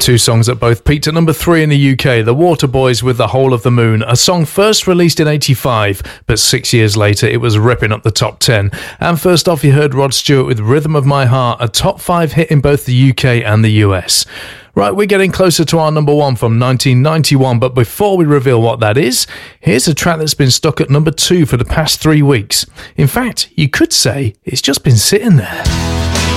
Two songs that both peaked at number 3 in the UK. The Waterboys with The Whole of the Moon, a song first released in 85, but 6 years later it was ripping up the top 10. And first off, you heard Rod Stewart with Rhythm of My Heart, a top 5 hit in both the UK and the US. Right, we're getting closer to our number 1 from 1991, but before we reveal what that is, here's a track that's been stuck at number 2 for the past 3 weeks. In fact, you could say it's just been sitting there.